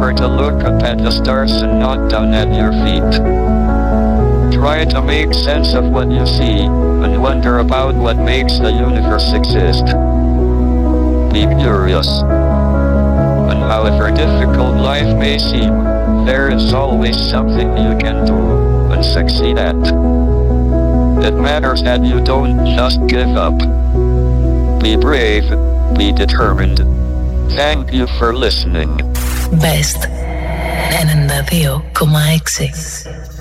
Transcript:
Remember to look up at the stars and not down at your feet. Try to make sense of what you see, and wonder about what makes the universe exist. Be curious. And however difficult life may seem, there is always something you can do and succeed at. It matters that you don't just give up. Be brave, be determined. Thank you for listening. Best 92,6